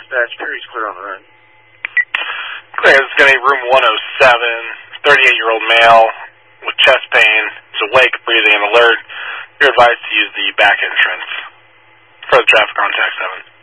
dispatch. Perry's clear on the run. Clear, this is going to be room 107, 38-year-old male with chest pain. He's awake, breathing, and alert. You're advised to use the back entrance for the traffic contact 7.